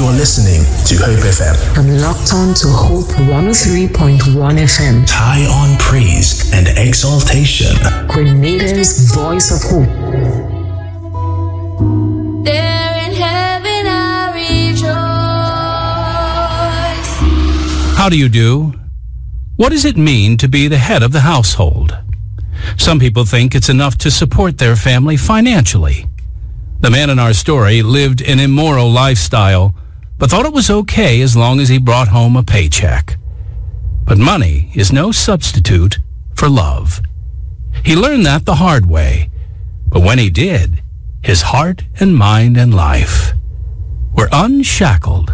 You're listening to Hope FM. I'm locked on to Hope 103.1 FM. High on praise and exaltation. Grenada's voice of hope. There in heaven I rejoice. How do you do? What does it mean to be the head of the household? Some people think it's enough to support their family financially. The man in our story lived an immoral lifestyle, but thought it was okay as long as he brought home a paycheck. But money is no substitute for love. He learned that the hard way, but when he did, his heart and mind and life were unshackled.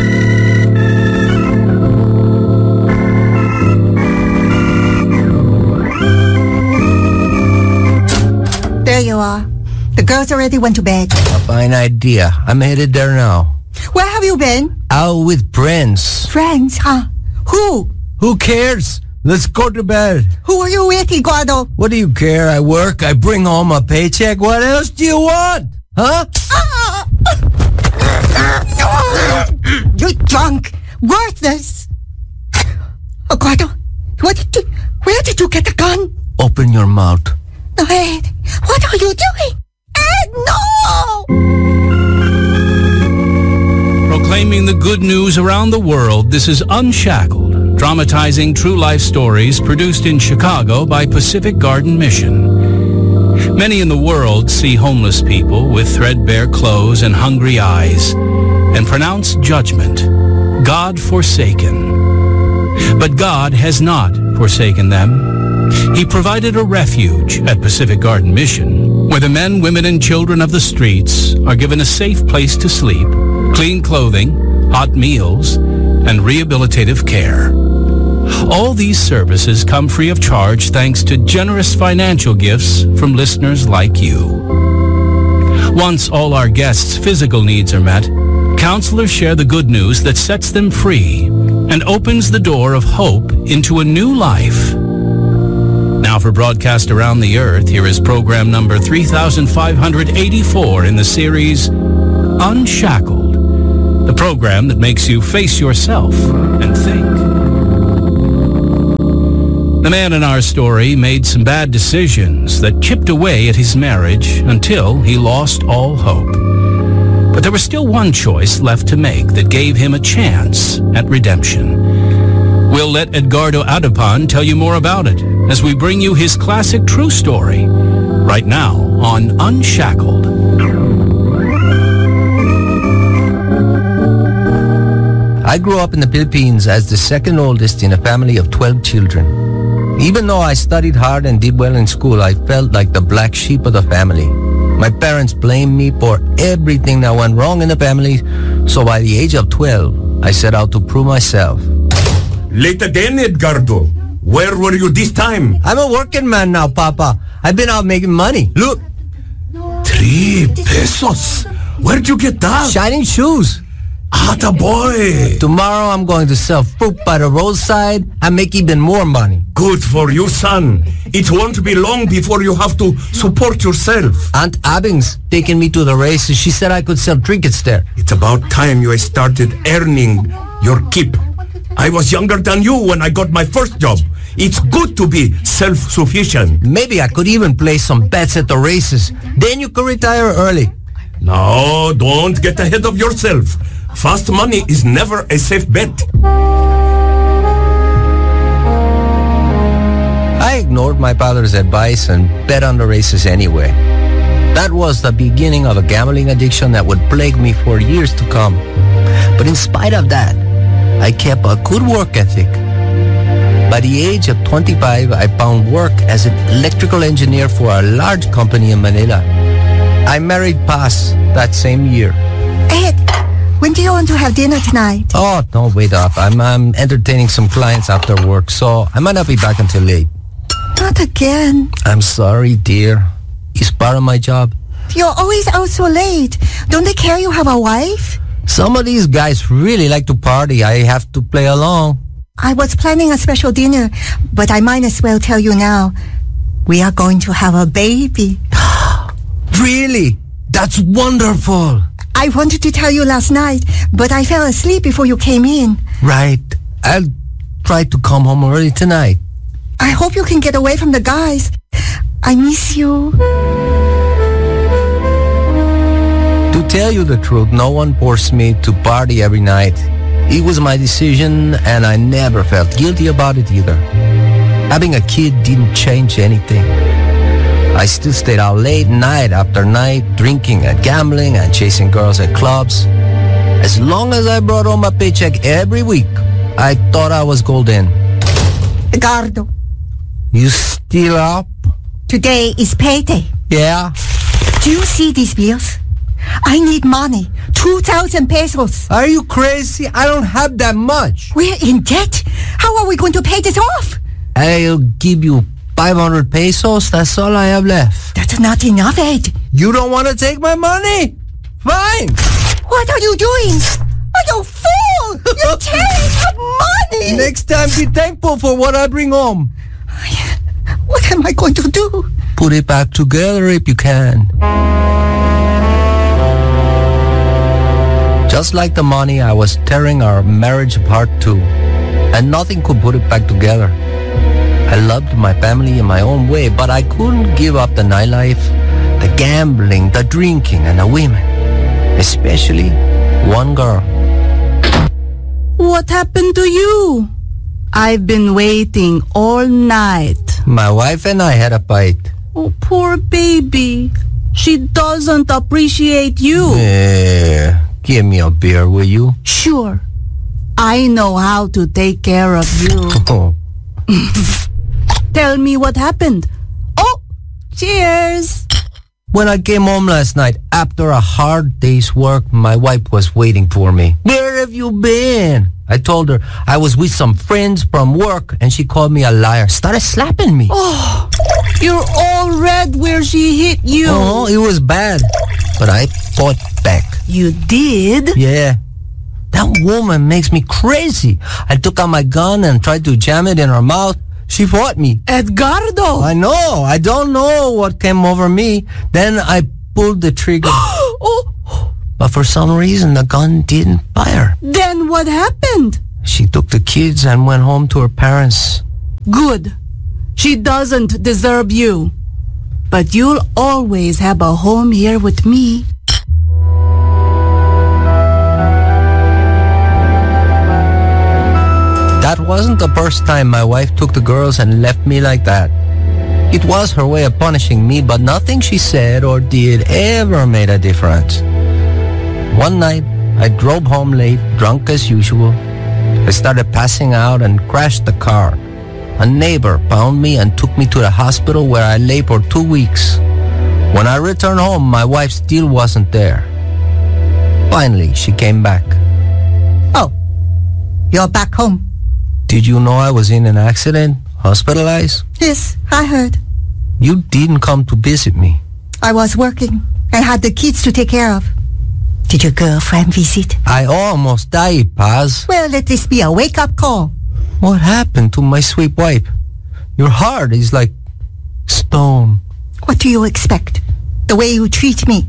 There you are. The girls already went to bed. A fine idea. I'm headed there now. Where have you been? Out with friends. Friends, huh? Who? Who cares? Let's go to bed. Who are you with, Eduardo? What do you care? I work, I bring home a paycheck. What else do you want? Huh? You drunk. Worthless. Eduardo, where did you get the gun? Open your mouth. No, Ed, what are you doing? Ed, no! Proclaiming the good news around the world, this is Unshackled, dramatizing true life stories produced in Chicago by Pacific Garden Mission. Many in the world see homeless people with threadbare clothes and hungry eyes and pronounce judgment, God forsaken. But God has not forsaken them. He provided a refuge at Pacific Garden Mission, where the men, women, and children of the streets are given a safe place to sleep, clean clothing, hot meals, and rehabilitative care. All these services come free of charge thanks to generous financial gifts from listeners like you. Once all our guests' physical needs are met, counselors share the good news that sets them free and opens the door of hope into a new life. Now for broadcast around the earth, here is program number 3584 in the series Unshackled, the program that makes you face yourself and think. The man in our story made some bad decisions that chipped away at his marriage until he lost all hope. But there was still one choice left to make that gave him a chance at redemption. We'll let Edgardo Adupan tell you more about it as we bring you his classic true story right now on Unshackled. I grew up in the Philippines as the second oldest in a family of 12 children. Even though I studied hard and did well in school, I felt like the black sheep of the family. My parents blamed me for everything that went wrong in the family, so by the age of 12, I set out to prove myself. Late again, Edgardo. Where were you this time? I'm a working man now, Papa. I've been out making money. Look. 3 pesos. Where'd you get that? Shining shoes. Atta boy. Tomorrow I'm going to sell fruit by the roadside and make even more money. Good for you, son. It won't be long before you have to support yourself. Aunt Abing's taking me to the races. She said I could sell trinkets there. It's about time you started earning your keep. I was younger than you when I got my first job. It's good to be self-sufficient. Maybe I could even place some bets at the races. Then you could retire early. No, don't get ahead of yourself. Fast money is never a safe bet. I ignored my father's advice and bet on the races anyway. That was the beginning of a gambling addiction that would plague me for years to come. But in spite of that, I kept a good work ethic. By the age of 25, I found work as an electrical engineer for a large company in Manila. I married Paz that same year. Ed, when do you want to have dinner tonight? Oh, no, wait up. I'm entertaining some clients after work, so I might not be back until late. Not again. I'm sorry, dear. It's part of my job. You're always out so late. Don't they care you have a wife? Some of these guys really like to party. I have to play along. I was planning a special dinner, but I might as well tell you now. We are going to have a baby. Really? That's wonderful. I wanted to tell you last night, but I fell asleep before you came in. Right. I'll try to come home early tonight. I hope you can get away from the guys. I miss you. To tell you the truth, no one forced me to party every night. It was my decision, and I never felt guilty about it either. Having a kid didn't change anything. I still stayed out late night after night, drinking and gambling and chasing girls at clubs. As long as I brought home a paycheck every week, I thought I was golden. Edgardo, You still up? today is payday. Yeah? Do you see these bills? I need money. 2,000 pesos. Are you crazy? I don't have that much. We're in debt. How are we going to pay this off? I'll give you 500 pesos. That's all I have left. That's not enough, Ed. You don't want to take my money? Fine. What are you doing? Oh, you fool! You're tearing up money! Next time, be thankful for what I bring home. What am I going to do? Put it back together if you can. Just like the money, I was tearing our marriage apart too. And nothing could put it back together. I loved my family in my own way, but I couldn't give up the nightlife, the gambling, the drinking, and the women. Especially one girl. What happened to you? I've been waiting all night. My wife and I had a fight. Oh, poor baby. She doesn't appreciate you. Yeah. Give me a beer, will you? Sure. I know how to take care of you. Oh. Tell me what happened. Oh, cheers. When I came home last night, after a hard day's work, my wife was waiting for me. Where have you been? I told her I was with some friends from work, and she called me a liar. Started slapping me. Oh, you're all red where she hit you. Oh, it was bad. But I fought back. You did? Yeah. That woman makes me crazy. I took out my gun and tried to jam it in her mouth. She fought me. Edgardo! I know. I don't know what came over me. Then I pulled the trigger. Oh, But for some reason, the gun didn't fire. then what happened? She took the kids and went home to her parents. Good. She doesn't deserve you. But you'll always have a home here with me. That wasn't the first time my wife took the girls and left me like that. It was her way of punishing me, but nothing she said or did ever made a difference. One night, I drove home late, drunk as usual. I started passing out and crashed the car. A neighbor found me and took me to the hospital where I lay for 2 weeks. When I returned home, my wife still wasn't there. Finally, she came back. Oh, you're back home. Did you know I was in an accident? Hospitalized? Yes, I heard. You didn't come to visit me. I was working. I had the kids to take care of. Did your girlfriend visit? I almost died, Paz. Well, let this be a wake-up call. What happened to my sweet wife? Your heart is like stone. What do you expect? The way you treat me.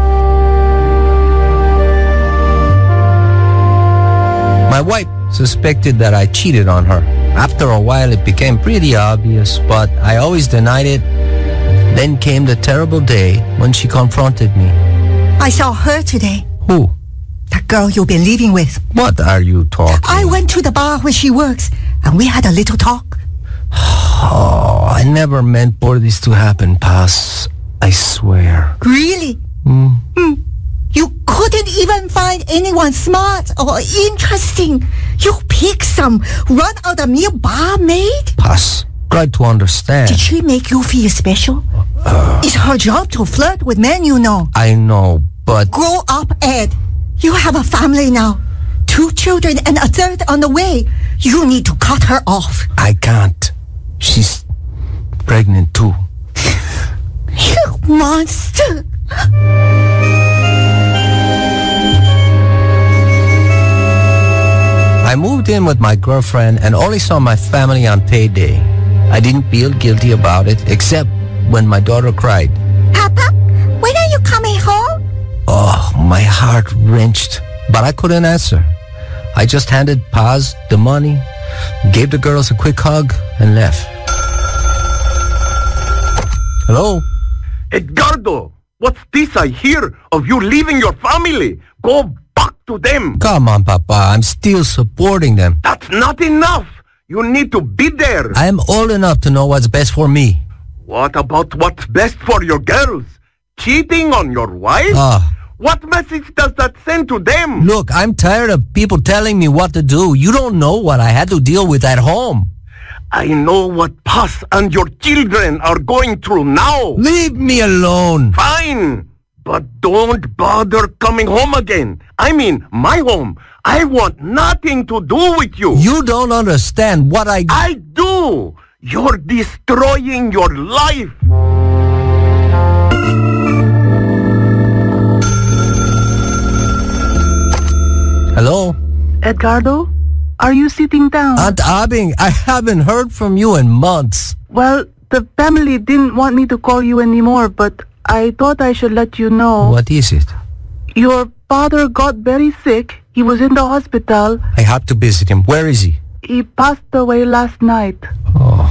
My wife suspected that I cheated on her. After a while, it became pretty obvious, but I always denied it. Then came the terrible day when she confronted me. I saw her today. Who? That girl you've been living with. What are you talking? I went to the bar where she works, and we had a little talk. Oh, I never meant for this to happen, Paz. I swear. Really? You couldn't even find anyone smart or interesting. You picked some run-of-the-mill barmaid? Paz, try to understand. Did she make you feel special? It's her job to flirt with men, you know. I know, but... Grow up, Ed. You have a family now. 2 children and a third on the way. You need to cut her off. I can't. She's pregnant too. You monster. I moved in with my girlfriend and only saw my family on payday. I didn't feel guilty about it, except when my daughter cried. Papa, when are you coming home? Oh, Oh, my heart wrenched, but I couldn't answer. I just handed Paz the money, gave the girls a quick hug, and left. Hello? Edgardo, what's this I hear of you leaving your family? Go back to them. Come on, Papa. I'm still supporting them. That's not enough. You need to be there. I am old enough to know what's best for me. What about what's best for your girls? Cheating on your wife? What message does that send to them? Look, I'm tired of people telling me what to do. You don't know what I had to deal with at home. I know what Paz and your children are going through now. Leave me alone. Fine, but don't bother coming home again. I mean, my home. I want nothing to do with you. You don't understand what I do. You're destroying your life. Hello? Edgardo, are you sitting down? Aunt Abing, I haven't heard from you in months. Well, the family didn't want me to call you anymore, but I thought I should let you know. What is it? Your father got very sick. He was in the hospital. I have to visit him. Where is he? He passed away last night. Oh.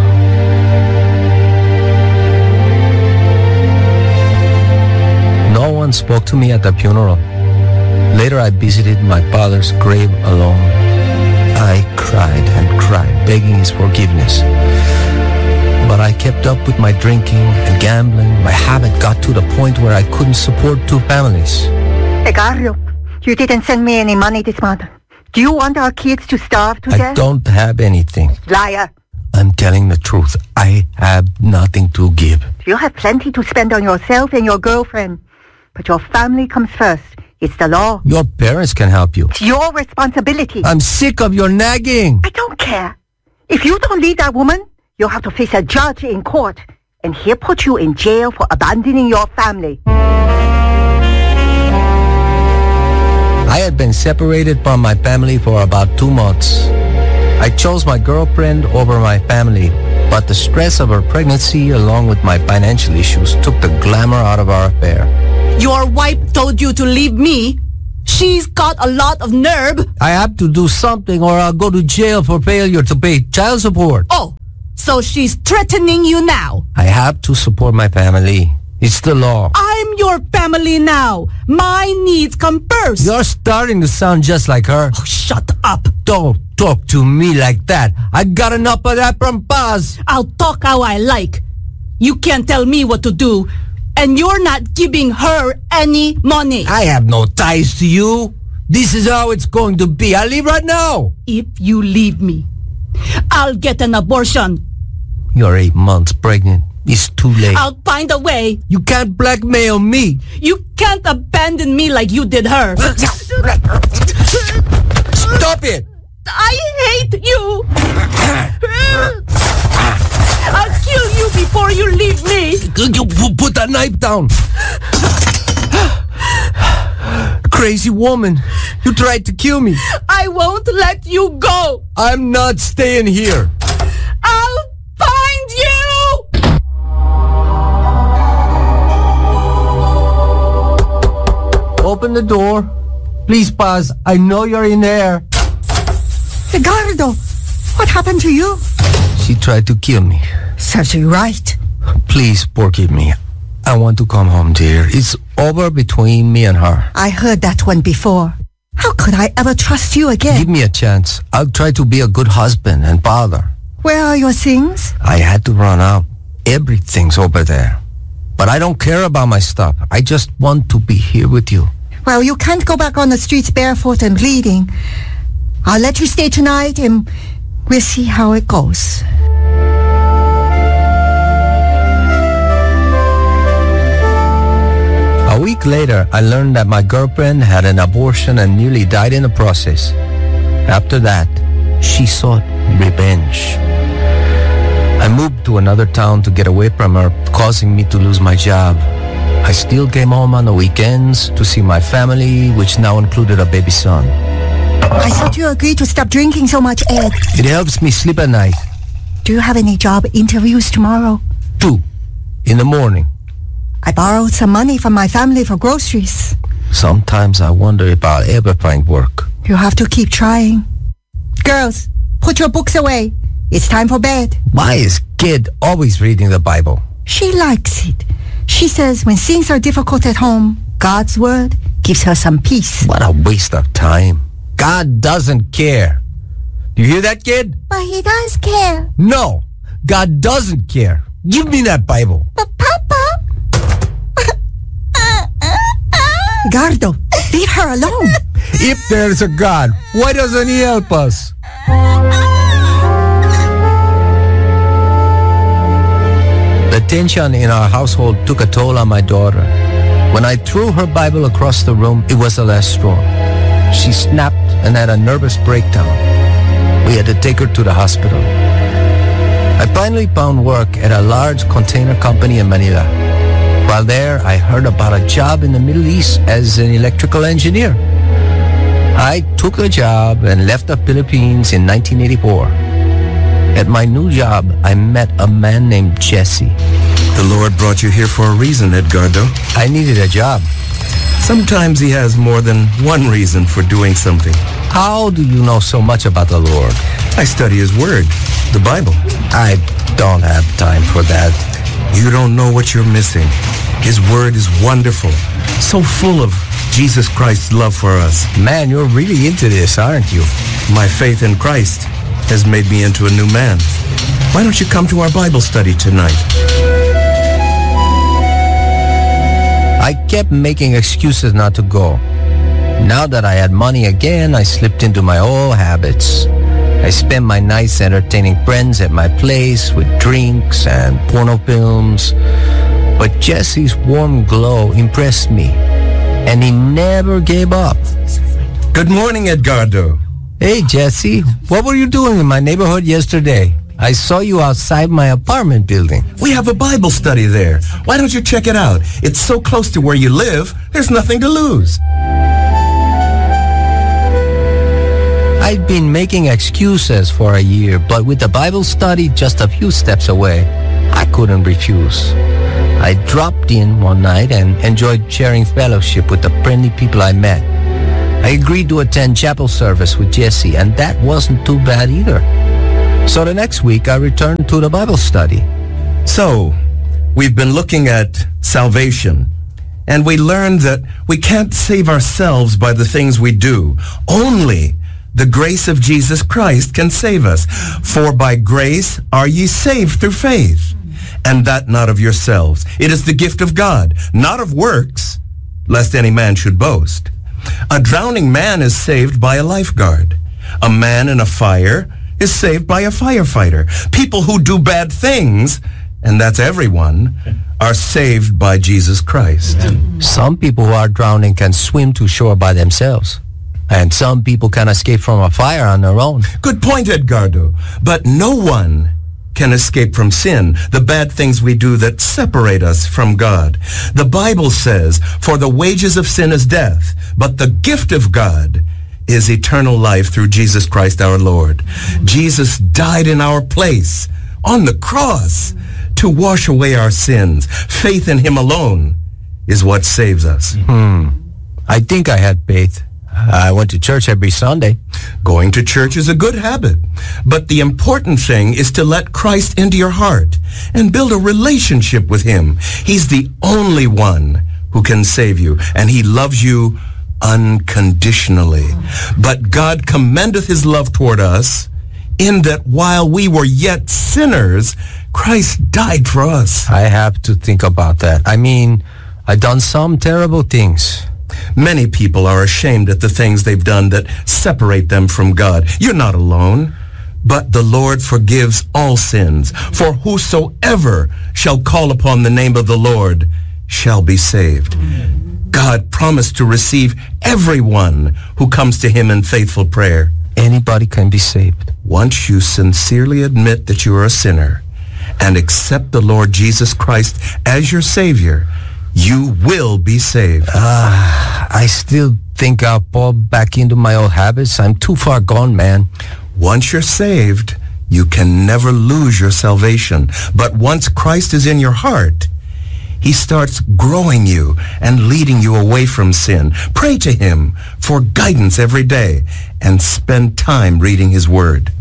No one spoke to me at the funeral. Later I visited my father's grave alone. I cried and cried, begging his forgiveness. But I kept up with my drinking and gambling. My habit got to the point where I couldn't support two families. Edgardo, you didn't send me any money this month. Do you want our kids to starve to death? I don't have anything. Liar. I'm telling the truth. I have nothing to give. You have plenty to spend on yourself and your girlfriend. But your family comes first. It's the law. Your parents can help you. It's your responsibility. I'm sick of your nagging. I don't care. If you don't leave that woman, you'll have to face a judge in court. And he'll put you in jail for abandoning your family. I had been separated from my family for about 2 months. I chose my girlfriend over my family, but the stress of her pregnancy along with my financial issues took the glamour out of our affair. Your wife told you to leave me. She's got a lot of nerve. I have to do something or I'll go to jail for failure to pay child support. Oh, so she's threatening you now. I have to support my family. It's the law. I'm your family now. My needs come first. You're starting to sound just like her. Oh, shut up. Don't talk to me like that. I got enough of that from Paz. I'll talk how I like. You can't tell me what to do. And you're not giving her any money. I have no ties to you. This is how it's going to be. I'll leave right now. If you leave me, I'll get an abortion. You're 8 months pregnant. It's too late. I'll find a way. You can't blackmail me. You can't abandon me like you did her. Stop it. I hate you. I'll kill you before you leave me. You put that knife down. Crazy woman. You tried to kill me. I won't let you go. I'm not staying here. I'll find you. Open the door. Please, Paz. I know you're in there. Edgardo, what happened to you? She tried to kill me. Serves you right. Please forgive me. I want to come home, dear. It's over between me and her. I heard that one before. How could I ever trust you again? Give me a chance. I'll try to be a good husband and father. Where are your things? I had to run out. Everything's over there. But I don't care about my stuff. I just want to be here with you. Well, you can't go back on the streets barefoot and bleeding. I'll let you stay tonight and we'll see how it goes. A week later, I learned that my girlfriend had an abortion and nearly died in the process. After that, she sought revenge. I moved to another town to get away from her, causing me to lose my job. I still came home on the weekends to see my family, which now included a baby son. I thought you agreed to stop drinking so much, Ed. It helps me sleep at night. Do you have any job interviews tomorrow? 2 in the morning. I borrowed some money from my family for groceries. Sometimes I wonder if I'll ever find work. You have to keep trying. Girls, put your books away. It's time for bed. Why is Kid always reading the Bible? She likes it. She says when things are difficult at home, God's word gives her some peace. What a waste of time. God doesn't care. Do you hear that, Kid? But he does care. No, God doesn't care. Give me that Bible. But Papa... Gardo, leave her alone. If there's a God, why doesn't he help us? The tension in our household took a toll on my daughter. When I threw her Bible across the room, it was the last straw. She snapped and had a nervous breakdown. We had to take her to the hospital. I finally found work at a large container company in Manila. While there, I heard about a job in the Middle East as an electrical engineer. I took the job and left the Philippines in 1984. At my new job, I met a man named Jesse. The Lord brought you here for a reason, Edgardo. I needed a job. Sometimes he has more than one reason for doing something. How do you know so much about the Lord? I study his word, the Bible. I don't have time for that. You don't know what you're missing. His word is wonderful, so full of Jesus Christ's love for us. Man, you're really into this, aren't you? My faith in Christ has made me into a new man. Why don't you come to our Bible study tonight? I kept making excuses not to go. Now that I had money again, I slipped into my old habits. I spent my nights entertaining friends at my place with drinks and porno films. But Jesse's warm glow impressed me, and he never gave up. Good morning, Edgardo. Hey, Jesse, what were you doing in my neighborhood yesterday? I saw you outside my apartment building. We have a Bible study there. Why don't you check it out? It's so close to where you live, there's nothing to lose. I've been making excuses for a year, but with the Bible study just a few steps away, I couldn't refuse. I dropped in one night and enjoyed sharing fellowship with the friendly people I met. I agreed to attend chapel service with Jesse, and that wasn't too bad either. So the next week, I returned to the Bible study. So, we've been looking at salvation, and we learned that we can't save ourselves by the things we do. Only the grace of Jesus Christ can save us. For by grace are ye saved through faith, and that not of yourselves. It is the gift of God, not of works, lest any man should boast. A drowning man is saved by a lifeguard. A man in a fire is saved by a firefighter. People who do bad things, and that's everyone, are saved by Jesus Christ. Some people who are drowning can swim to shore by themselves, and some people can escape from a fire on their own. Good point, Edgardo. But no one can escape from sin, the bad things we do that separate us from God. The Bible says, for the wages of sin is death, but the gift of God is eternal life through Jesus Christ our Lord. Jesus died in our place on the cross to wash away our sins. Faith in him alone is what saves us. I think I had faith. I went to church every Sunday. Going to church is a good habit, but the important thing is to let Christ into your heart and build a relationship with him. He's the only one who can save you, and he loves you unconditionally. But God commendeth his love toward us in that while we were yet sinners, Christ died for us. I have to think about that. I mean, I've done some terrible things. Many people are ashamed at the things they've done that separate them from God. You're not alone. But the Lord forgives all sins. For whosoever shall call upon the name of the Lord shall be saved. God promised to receive everyone who comes to him in faithful prayer. Anybody can be saved. Once you sincerely admit that you are a sinner and accept the Lord Jesus Christ as your Savior, you will be saved. I still think I'll fall back into my old habits. I'm too far gone, man. Once you're saved, you can never lose your salvation. But once Christ is in your heart, he starts growing you and leading you away from sin. Pray to him for guidance every day and spend time reading his word.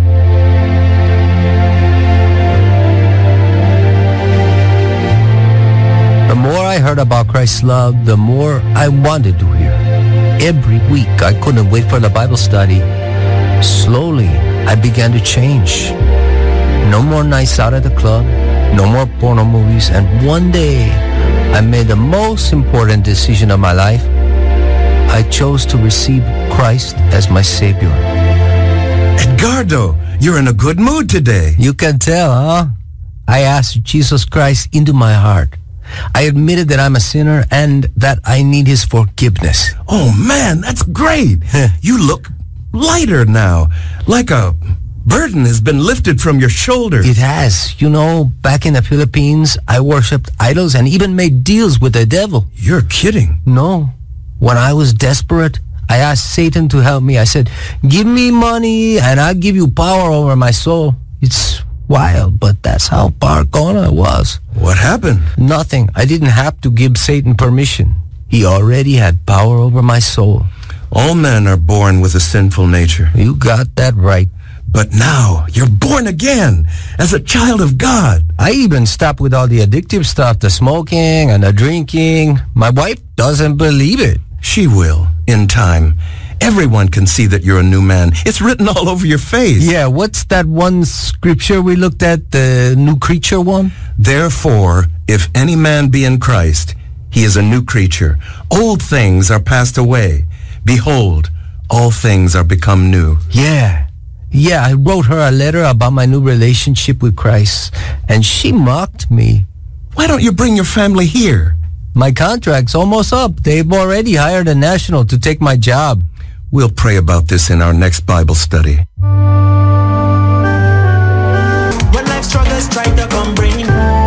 The more I heard about Christ's love, the more I wanted to hear. Every week, I couldn't wait for the Bible study. Slowly, I began to change. No more nights out at the club, no more porno movies, and one day, I made the most important decision of my life. I chose to receive Christ as my Savior. Edgardo, you're in a good mood today. You can tell, huh? I asked Jesus Christ into my heart. I admitted that I'm a sinner and that I need his forgiveness. Oh man, that's great. You look lighter now, like a burden has been lifted from your shoulders. It has. You know, back in the Philippines, I worshipped idols and even made deals with the devil. You're kidding. No. When I was desperate, I asked Satan to help me. I said, give me money and I'll give you power over my soul. It's wild, but that's how far gone I was. What happened? Nothing. I didn't have to give Satan permission. He already had power over my soul. All men are born with a sinful nature. You got that right. But now, you're born again, as a child of God. I even stopped with all the addictive stuff, the smoking and the drinking. My wife doesn't believe it. She will, in time. Everyone can see that you're a new man. It's written all over your face. Yeah, what's that one scripture we looked at, the new creature one? Therefore, if any man be in Christ, he is a new creature. Old things are passed away. Behold, all things are become new. Yeah, I wrote her a letter about my new relationship with Christ, and she mocked me. Why don't you bring your family here? My contract's almost up. They've already hired a national to take my job. We'll pray about this in our next Bible study. When life struggles try to come bring.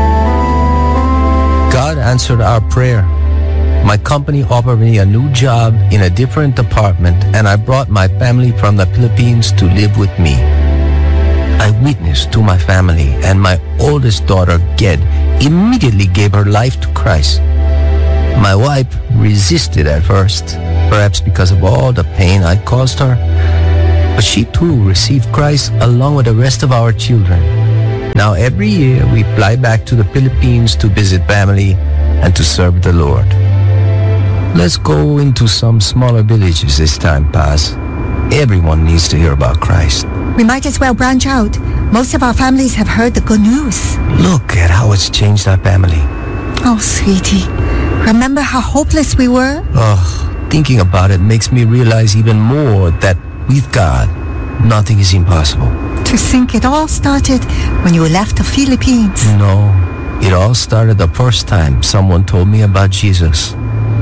God answered our prayer. My company offered me a new job in a different department, and I brought my family from the Philippines to live with me. I witnessed to my family, and my oldest daughter, Ged, immediately gave her life to Christ. My wife resisted at first, perhaps because of all the pain I'd caused her, but she too received Christ along with the rest of our children. Now every year we fly back to the Philippines to visit family and to serve the Lord. Let's go into some smaller villages this time, Paz. Everyone needs to hear about Christ. We might as well branch out. Most of our families have heard the good news. Look at how it's changed our family. Oh, sweetie. Remember how hopeless we were? Oh, thinking about it makes me realize even more that with God, nothing is impossible. To think it all started when you left the Philippines. No, it all started the first time someone told me about Jesus.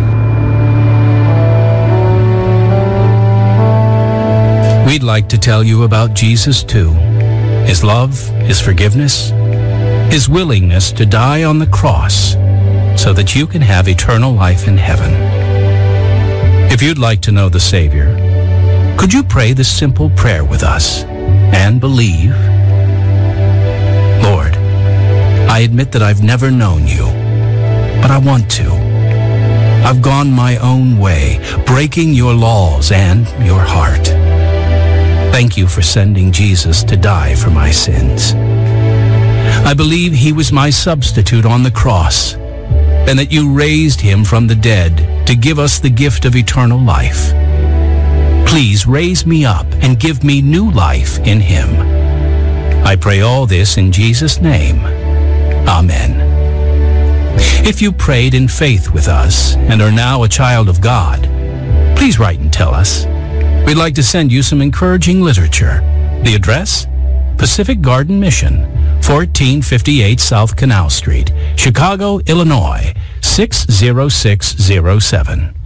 We'd like to tell you about Jesus too. His love, his forgiveness, his willingness to die on the cross so that you can have eternal life in heaven. If you'd like to know the Savior, could you pray this simple prayer with us and believe? Lord, I admit that I've never known you, but I want to. I've gone my own way, breaking your laws and your heart. Thank you for sending Jesus to die for my sins. I believe he was my substitute on the cross, and that you raised him from the dead to give us the gift of eternal life. Please raise me up and give me new life in him. I pray all this in Jesus' name. Amen. If you prayed in faith with us and are now a child of God, please write and tell us. We'd like to send you some encouraging literature. The address? Pacific Garden Mission, 1458 South Canal Street, Chicago, Illinois, 60607.